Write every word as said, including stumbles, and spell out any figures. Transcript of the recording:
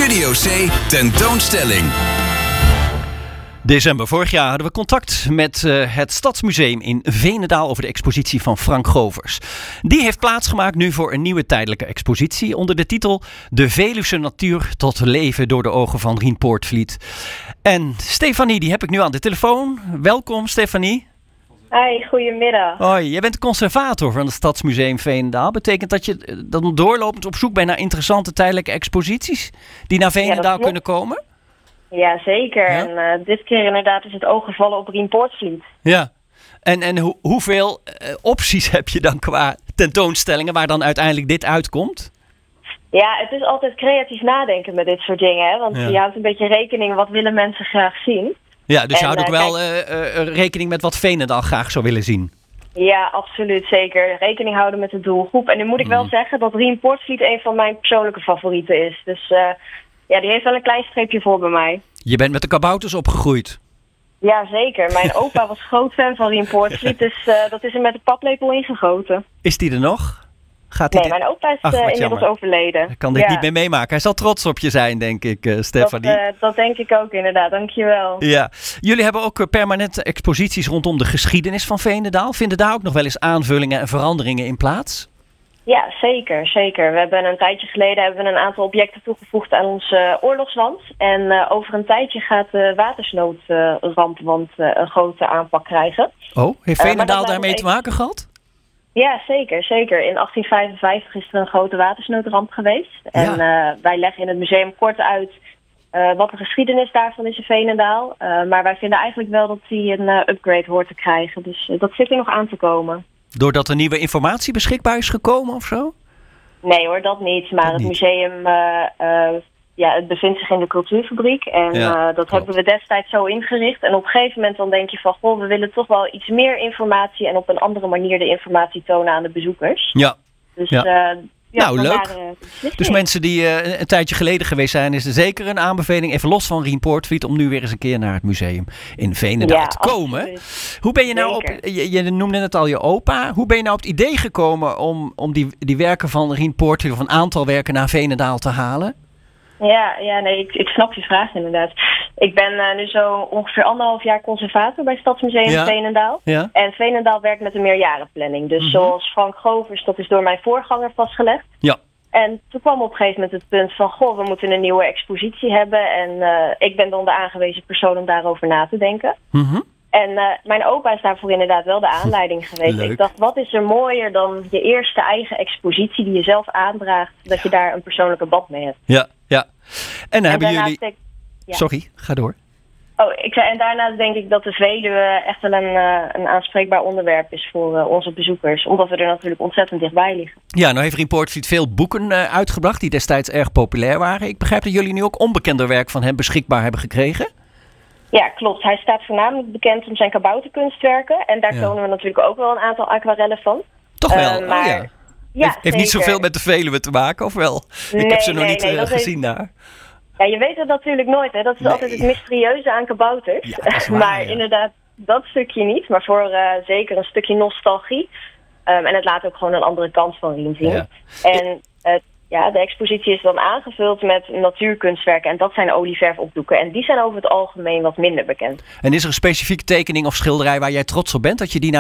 Studio C tentoonstelling. December vorig jaar hadden we contact met uh, het Stadsmuseum in Veenendaal over de expositie van Frank Govers. Die heeft plaatsgemaakt nu voor een nieuwe tijdelijke expositie onder de titel De Veluwse natuur tot leven door de ogen van Rien Poortvliet. En Stefanie, die heb ik nu aan de telefoon. Welkom Stefanie. Hi, goedemiddag. Hoi, jij bent conservator van het Stadsmuseum Veenendaal. Betekent dat je dan doorlopend op zoek bent naar interessante tijdelijke exposities die naar Veenendaal ja, kunnen komen? Ja, zeker. Ja? En uh, dit keer inderdaad is het oog gevallen op Rien Poortvliet. Ja. En, en ho- hoeveel uh, opties heb je dan qua tentoonstellingen waar dan uiteindelijk dit uitkomt? Ja, het is altijd creatief nadenken met dit soort dingen. Hè? Want ja. je houdt een beetje rekening, wat willen mensen graag zien? Ja, dus en, je houdt ook uh, wel kijk, uh, uh, rekening met wat Veenendaal graag zou willen zien. Ja, absoluut, zeker. Rekening houden met de doelgroep. En nu moet ik wel mm. zeggen dat Rien Poortvliet een van mijn persoonlijke favorieten is. Dus uh, ja, die heeft wel een klein streepje voor bij mij. Je bent met de kabouters opgegroeid. Ja, zeker. Mijn opa was groot fan van Rien Poortvliet, dus uh, dat is er met de paplepel ingegoten. Is die er nog? Gaat nee, dit... mijn opa is Ach, uh, inmiddels jammer. overleden. Ik kan dit ja. niet meer meemaken. Hij zal trots op je zijn, denk ik, uh, Stefanie. Dat, uh, dat denk ik ook inderdaad, dankjewel. Ja. Jullie hebben ook uh, permanente exposities rondom de geschiedenis van Veenendaal. Vinden daar ook nog wel eens aanvullingen en veranderingen in plaats? Ja, zeker, zeker. We hebben een tijdje geleden hebben we een aantal objecten toegevoegd aan ons uh, oorlogswand. En uh, over een tijdje gaat de watersnoodrampenwand uh, een grote aanpak krijgen. Oh, heeft Veenendaal uh, daarmee te maken gehad? Ja, zeker, zeker. In achttien vijfenvijftig is er een grote watersnoodramp geweest. En ja. uh, wij leggen in het museum kort uit uh, wat de geschiedenis daarvan is in Veenendaal. Uh, maar wij vinden eigenlijk wel dat die een uh, upgrade hoort te krijgen. Dus uh, dat zit er nog aan te komen. Doordat er nieuwe informatie beschikbaar is gekomen of zo? Nee hoor, dat niet. Maar dat het niet. museum uh, uh, ja, het bevindt zich in de cultuurfabriek. En ja, uh, dat klopt. hebben we destijds zo ingericht. En op een gegeven moment dan denk je van... goh, we willen toch wel iets meer informatie... en op een andere manier de informatie tonen aan de bezoekers. Ja. Dus ja. Uh, ja, nou, leuk. Uh, dus mensen die uh, een tijdje geleden geweest zijn... is er zeker een aanbeveling, even los van Rien Poortvliet... om nu weer eens een keer naar het museum in Veenendaal ja, te komen. Absoluut. Hoe ben je nou zeker. op... Je, je noemde net al je opa. Hoe ben je nou op het idee gekomen... om, om die, die werken van Rien Poortvliet... of een aantal werken naar Veenendaal te halen? Ja, ja nee, ik, ik snap je vraag inderdaad. Ik ben uh, nu zo ongeveer anderhalf jaar conservator bij Stadsmuseum ja. Veenendaal. Ja. En Veenendaal werkt met een meerjarenplanning. Dus mm-hmm. zoals Frank Govers, dat is door mijn voorganger vastgelegd. Ja. En toen kwam op een gegeven moment het punt van... goh, we moeten een nieuwe expositie hebben. En uh, ik ben dan de aangewezen persoon om daarover na te denken. Mm-hmm. En uh, mijn opa is daarvoor inderdaad wel de aanleiding geweest. Leuk. Ik dacht, wat is er mooier dan je eerste eigen expositie... die je zelf aandraagt, dat ja. je daar een persoonlijke band mee hebt. Ja, ja. En dan en hebben jullie... Denk... Ja. Sorry, ga door. Oh, ik zei, en daarnaast denk ik dat de Veluwe echt wel een, uh, een aanspreekbaar onderwerp is voor uh, onze bezoekers. Omdat we er natuurlijk ontzettend dichtbij liggen. Ja, nou heeft Rien Poortvliet veel boeken uh, uitgebracht die destijds erg populair waren. Ik begrijp dat jullie nu ook onbekender werk van hem beschikbaar hebben gekregen. Ja, klopt. Hij staat voornamelijk bekend om zijn kabouterkunstwerken. En daar ja. tonen we natuurlijk ook wel een aantal aquarellen van. Toch wel? Uh, maar... oh, ja. Ja, heeft, heeft niet zoveel met de Veluwe te maken, of wel? Nee, ik heb ze nog nee, niet nee, uh, gezien heeft... daar. Ja, je weet het natuurlijk nooit, hè. Dat is nee. altijd het mysterieuze aan kabouters. Ja, dat is waar, maar ja. inderdaad, dat stukje niet. Maar voor uh, zeker een stukje nostalgie. Um, en het laat ook gewoon een andere kant van Rien zien. Ja. En uh, ja, de expositie is dan aangevuld met natuurkunstwerken. En dat zijn olieverfopdoeken. En die zijn over het algemeen wat minder bekend. En is er een specifieke tekening of schilderij waar jij trots op bent? Dat je die naar